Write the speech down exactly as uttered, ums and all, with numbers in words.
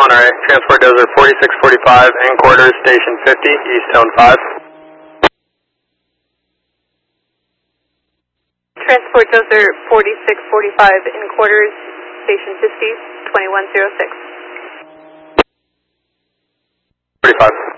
Monterey, Transport Dozer forty-six forty-five, in quarters, station fifty, East Zone five. Transport Dozer forty-six forty-five, in quarters, station fifty, twenty-one oh six. forty-five.